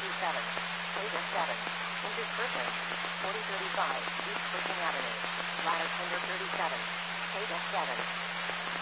37, Table 7, Injured Person, 4035, East Pershing Avenue, Ladder Tender 37, Table 7.